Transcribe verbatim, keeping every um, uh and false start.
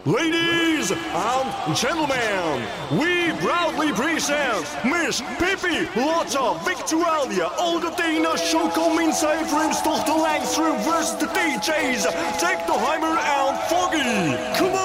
Ladies and gentlemen, we proudly present Miss Pippi Lotta Victualia Olga-Dana Choco Minzij Vrumstoch de Lijnstrum versus de D J's Technoheimer and Foggy. Come on!